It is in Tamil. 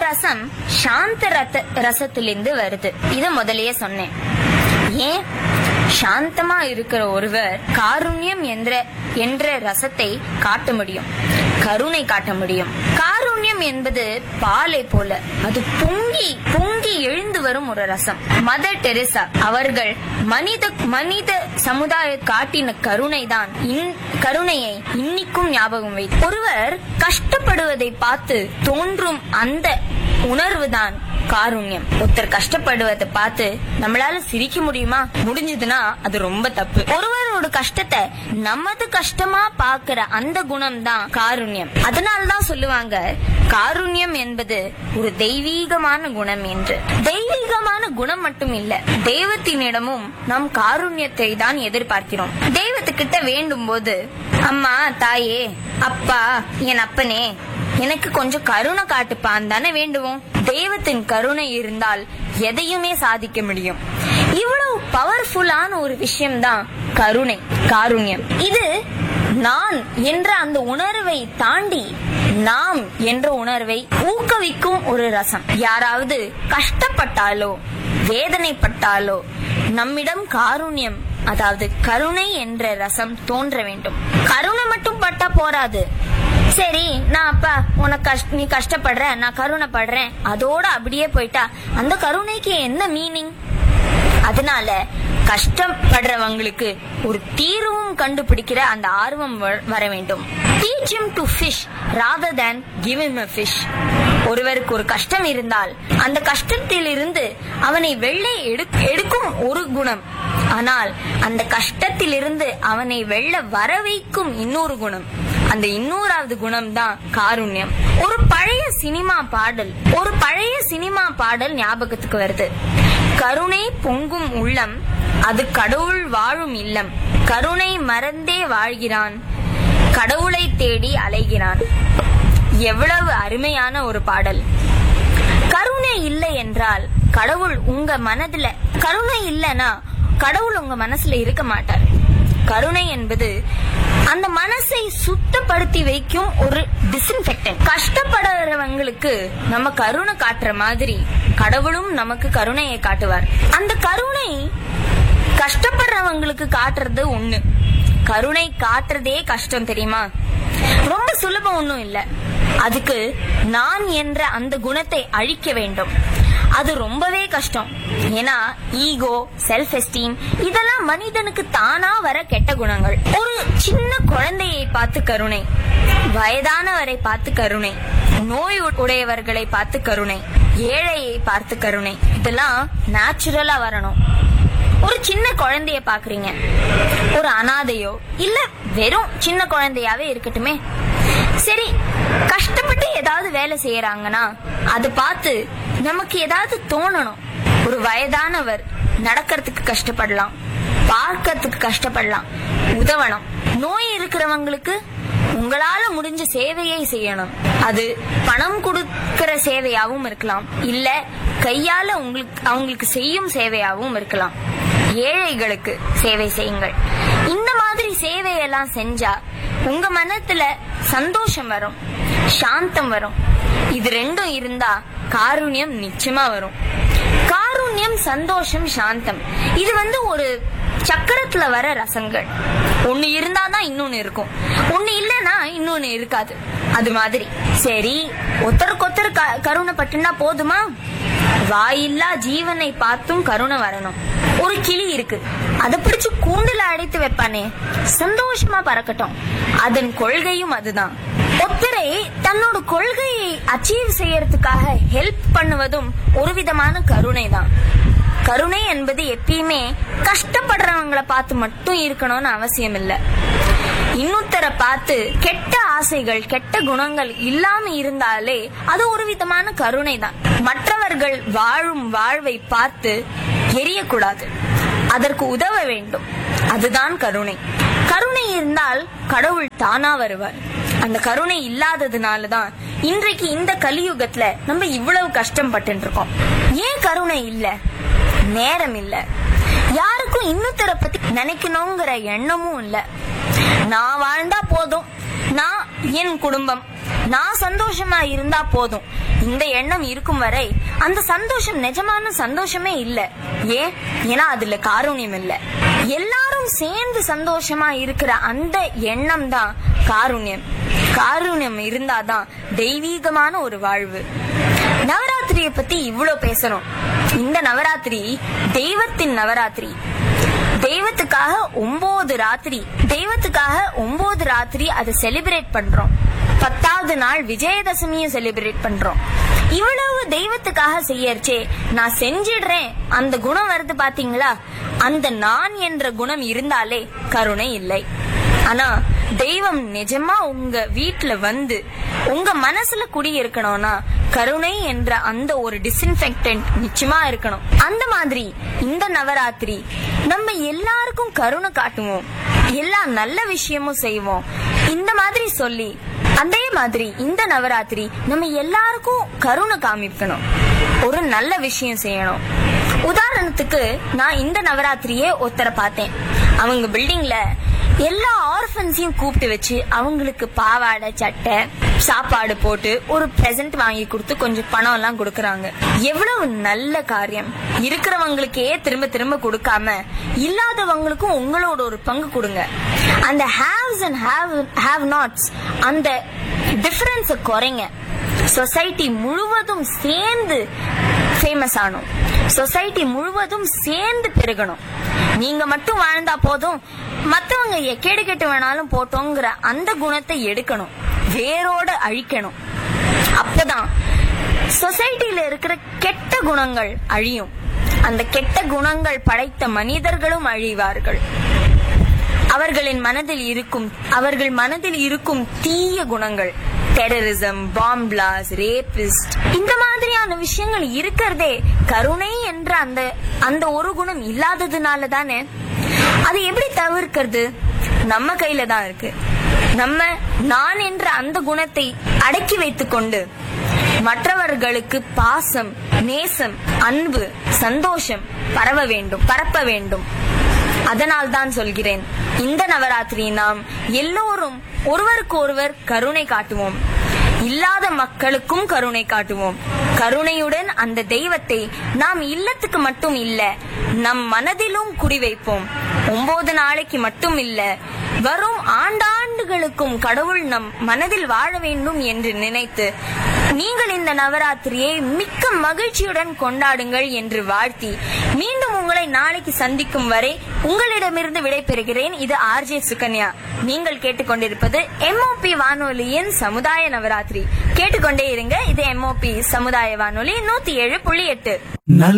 ரசம் சாந்த ரசத்திலிருந்து வருது. இத முதலையே சொன்னேன். ஏன் சாந்தமா இருக்கிற ஒருவர் காருண்யம் என்ற ரசத்தை காட்ட முடியும், கருணை காட்ட முடியும். காருண்யம் என்பது பாலை போல, அது பொங்கி பொங்கி எழுந்து வரும் ஒரு ரசம். மதர் டெரேசா அவர்கள் மனித சமுதாய காட்டின கருணையை இன்னிக்கும் ஞாபகம் வை. ஒருவர் கஷ்டப்படுவதை பார்த்து தோன்றும் அந்த உணர்வுதான் காருண்யம். ஒருத்தர் கஷ்டப்படுவதை பார்த்து நம்மளால சிரிக்க முடியுமா? முடிஞ்சதுன்னா அது ரொம்ப தப்பு. ஒருவரோட கஷ்டத்தை நமது கஷ்டமா பாக்குற அந்த குணம் தான் காருண்யம். அதனாலதான் சொல்லுவாங்க காருண்யம் என்பது ஒரு தெய்வீகமான குணம் என்று. தெய்வீகமான குணம் மட்டும் இல்ல, தெய்வத்தினிடமும் நாம் காருண்யத்தை தான் எதிர்பார்க்கிறோம். தெய்வத்துக்கிட்ட வேண்டும் போது அம்மா, தாயே, அப்பா, என் அப்பனே, எனக்கு கொஞ்சம் கருணை காட்டுப்பான் தானே வேண்டுவோம். தெய்வத்தின் கருணை இருந்தால் எதையுமே சாதிக்க முடியும். இவ்வளவு பவர்ஃபுல்லான ஒரு விஷயம் தான் காருண்யம். இது நான் என்ற அந்த உணர்வை தாண்டி நாம் என்ற உணர்வை ஊக்குவிக்கும் ஒரு ரசம். யாராவது கஷ்டப்பட்டாலோ வேதனைப்பட்டாலோ நம்மிடம் காருண்யம், அதாவது கருணை என்ற ரசம் தோன்ற வேண்டும். கருணை மட்டும் பட்டா போராது. சரி, நான் அப்பா நீ கஷ்டப்படுற, நான் கருணைப்படுறேன், அதோட அப்படியே போயிட்டா அந்த கருணைக்கு என்ன மீனிங்? அதனால கஷ்டப்படுறவங்களுக்கு ஒரு தீர்வும் கண்டுபிடிக்கிற அந்த ஆர்வம் வர வேண்டும். Teach him to fish rather than give him a fish. ஒருவருக்கு ஒரு கஷ்டம் இருந்தால் அந்த கஷ்டத்தில் இருந்து அவனை வெள்ளை எடுக்கும் ஒரு குணம், ஆனால் அந்த கஷ்டத்தில் இருந்து அவனை வெள்ள வர வைக்கும் இன்னொரு குணம், அந்த இன்னொராவது குணம் தான் காருண்யம். ஒரு பழைய சினிமா பாடல் ஞாபகத்துக்கு வருது. கருணை பொங்கும் உள்ளம் அது கடவுள் வாழும் இல்லம், கருணை மறந்தே வாழ்கிறான், கடவுளை தேடி அலைகிறான். எவ்வளவு அருமையான ஒரு பாடல். கருணை இல்லை என்றால் கடவுள் உங்க மனதுல, கருணை இல்லைன்னா கடவுள் உங்க மனசுல இருக்க மாட்டார். கருணை என்பது அந்த மனசை சுத்தப்படுத்தி வைக்கும் ஒரு டிஸ்இன்ஃபெக்டன்ட். கஷ்டப்படுறவங்களுக்கு நம்ம கருணை காட்டுற மாதிரி கடவுளும் நமக்கு கருணையை காட்டுவார். அந்த கருணை கஷ்டப்படுறவங்களுக்கு காட்டுறது ஒண்ணு, கருணை காட்டுறதே கஷ்டம் தெரியுமா? ரொம்ப சுலபம் ஒண்ணும் இல்ல. அதுக்கு நான் என்ற அந்த குணத்தை அழிக்க வேண்டும். அது ரொம்பவே கஷ்டம். ஏன்னா ஈகோ, செல்ஃப் எஸ்டீம் இதெல்லாம் மனிதனுக்கு தானா வர கெட்ட குணங்கள். ஒரு சின்ன குழந்தையை பார்த்து கருணை, வயதானவரை பார்த்து கருணை, நோய் உடையவர்களை பார்த்து கருணை, ஏழையை பார்த்து கருணை, இதெல்லாம் நேச்சுரலா வரணும். ஒரு சின்ன குழந்தைய பாக்குறீங்க, ஒரு அனாதையோ இல்ல வெறும் சின்ன குழந்தையாவே இருக்கட்டுமே, சரி கஷ்டப்பட்டு ஏதாவது வேலை செய்யறாங்கன்னா அது பார்த்து நமக்கு ஏதாவது தோணணும். ஒரு வயதானவர் நடக்கிறதுக்கு கஷ்டப்படலாம், பார்க்கறதுக்கு கஷ்டப்படலாம், உதவணும். நோய் இருக்கிறவங்களுக்கு உங்களால முடிஞ்ச சேவையை செய்யணும். அது பணம் கொடுக்கிற சேவையாவும் இருக்கலாம், இல்ல கையால அவங்களுக்கு செய்யும் சேவையாவும் இருக்கலாம். ஏழைகளுக்கு சேவை செய்யுங்கள். இந்த மாதிரி சேவையெல்லாம் செஞ்சா உங்க மனத்துல சந்தோஷம் வரும், சாந்தம் வரும். இது ரெண்டும் இருந்தா காருண்யம் நிச்சயமா வரும். காருண்யம், சந்தோஷம், சாந்தம் இது ஒரு சக்கரத்துல வர ரசங்கள். ஒண்ணு இருந்தாதான் இன்னொன்னு இருக்கும், ஒண்ணு இல்லன்னா இன்னொன்னு இருக்காது. அது மாதிரி சரி, ஒருத்தருக்கொத்தர் கருணை பட்டுனா போதுமா? வாயில்லா ஜீவனை பார்த்தும் கருணை வரணும். ஒரு கிளி இருக்கு, அதை பிடிச்சு கூண்டுல அடைத்து வைப்பானே, சந்தோஷமா பறக்கட்டும். அதன் கொள்கையும் அதுதான். ஒருத்தரை தன்னோட கொள்கையை அச்சீவ் செய்யறதுக்காக ஹெல்ப் பண்ணுவதும் ஒரு விதமான கருணை தான். கருணை என்பது எப்பயுமே கஷ்டப்படுறவங்களை பார்த்து மட்டும் இருக்கணும்னு அவசியம் இல்ல. இன்னொருத்தரை பார்த்து கெட்ட ஆசைகள், கெட்ட குணங்கள் இல்லாம இருந்தாலே அது ஒரு விதமான கருணை தான். மற்றவர்கள் வாழும் வாழ்வை பார்த்து எரியக்கூடாது, அதற்கு உதவ வேண்டும். அதுதான் கருணை. கருணை இருந்தால் கடவுள் தானா வருவார். அந்த கருணை இல்லாததுனாலதான் இன்றைக்கு இந்த கலியுகத்துல நம்ம இவ்வளவு கஷ்டம் பட்டு இருக்கோம். ஏன் கருணை இல்ல? நேரம் இல்ல. யாருக்கும் இன்னொருத்தரை பத்தி நினைக்கணுங்கிற எண்ணமும் இல்ல. நான் வாழ்ந்தா போதும், நான், என் குடும்பம், நான் சந்தோஷமா இருந்தா போதும், இந்த எண்ணம் இருக்கும் வரை அந்த சந்தோஷம் நிஜமான சந்தோஷமே இல்ல. ஏன்னா அதுல காருண்யம் இல்ல. எல்லாரும் சேர்ந்து சந்தோஷமா இருக்கிற அந்த எண்ணம் தான் காருண்யம். காருண்யம் இருந்தாதான் தெய்வீகமான ஒரு வாழ்வு. நவராத்திரியை பத்தி இவ்ளோ பேசணும். இந்த நவராத்திரி தெய்வத்தின் நவராத்திரி. தெய்வத்துக்காக 9 ராத்திரி அதை செலிப்ரேட் பண்றோம். 10வது நாள் விஜயதசமியும் செலிப்ரேட் பண்றோம். இவ்வளவு தெய்வத்துக்காக செய்யறச்சே நான் செஞ்சிடுறேன் அந்த குணம் வருது பாத்தீங்களா? அந்த நான் என்ற குணம் இருந்தாலே கருணை இல்லை. ஆனா தெய்வம் நிஜமா உங்க வீட்டுல வந்து உங்க மனசுல குடி இருக்கணும்னா கருணை என்ற அந்த ஒரு டிஸ்இன்ஃபெக்டன்ட் நிச்சயமா இருக்கணும். அந்த மாதிரி இந்த நவராத்திரி நம்ம எல்லாருக்கும் கருணை காட்டுவோம், எல்லா நல்ல விஷயமும் செய்வோம். இந்த மாதிரி சொல்லி அதே மாதிரி இந்த நவராத்திரி நம்ம எல்லாருக்கும் கருணை காமிக்கணும், ஒரு நல்ல விஷயம் செய்யணும். உதாரணத்துக்கு நான் இந்த நவராத்திரியே ஒருத்தரை பார்த்தேன். அவங்க பில்டிங்ல எல்லா ஆர்ஃபன்ஸையும் கூப்பிட்டு வச்சு அவங்களுக்கு பாவாடை சட்டை சாப்பாடு போட்டு ஒரு பிரசன்ட் வாங்கி கொடுத்து கொஞ்சம் பணம் எல்லாம் கொடுக்கறாங்க. எவ்வளவு நல்ல காரியம். இருக்கிறவங்களுக்கே திரும்ப திரும்ப கொடுக்காம இல்லாதவங்களுக்கும் உங்களோட ஒரு பங்கு கொடுங்க. அந்த ஹேவ்ஸ் அண்ட் ஹேவ் நாட்ஸ் அந்த டிஃபரன்ஸ குறைங்க. சொசைட்டி முழுவதும் சேர்ந்து ஃபேமஸ் ஆகணும், சொசைட்டி முழுவதும் சேர்ந்து பெருகணும். நீங்க மட்டும் வாழ்ந்தா போதும், மத்தவங்க எக்கேடு கெட்டு வேணாலும் போட்டோங்கிற அந்த குணத்தை எடுக்கணும், வேரோட அழிக்கணும். அப்பதான் சொசைட்டில இருக்கிற கெட்ட குணங்கள் அழியும். அந்த கெட்ட குணங்கள் படைத்த மனிதர்களும் அழிவார்கள். அவர்கள் மனதில் இருக்கும் தீய குணங்கள், டெரரிசம், பாம் பிளாஸ்ட், ரேபிஸ்ட், இந்த மாதிரியான விஷயங்கள் இருக்கிறதே கருணை என்ற அந்த ஒரு குணம் இல்லாததுனால தானே. அது எப்படி தவிர்க்கிறது? நம்ம கையில தான் இருக்கு. நம்ம நான் என்ற அந்த குணத்தை அடக்கி வைத்துக் கொண்டு மற்றவர்களுக்கு பாசம், நேசம், அன்பு, சந்தோஷம் பரப்ப வேண்டும். அதனால் தான் சொல்கிறேன், இந்த நவராத்திரி நாம் எல்லோரும் ஒருவருக்கு ஒருவர் கருணை காட்டுவோம், இல்லாத மக்களுக்கும் கருணை காட்டுவோம். கருணையுடன் அந்த தெய்வத்தை நாம் இல்லத்துக்கு மட்டும் இல்ல, நம் மனதிலும் குடிவைப்போம். 9 நாளைக்கு மட்டும் இல்ல, வரும் ஆண்டாண்டுகளுக்கும் கடவுள் நம் மனதில் வாழ வேண்டும் என்று நினைத்து நீங்கள் இந்த நவராத்திரியை மிக்க மகிழ்ச்சியுடன் கொண்டாடுங்கள் என்று வாழ்த்தி மீண்டும் உங்களை நாளைக்கு சந்திக்கும் வரை உங்களிடமிருந்து விடைபெறுகிறேன். இது ஆர்ஜே சுகன்யா. நீங்கள் கேட்டுக்கொண்டிருப்பது MOP வானொலியின் சமுதாய நவராத்திரி. கேட்டுக்கொண்டே இருங்க. இது MOP சமுதாய வானொலி 107.8.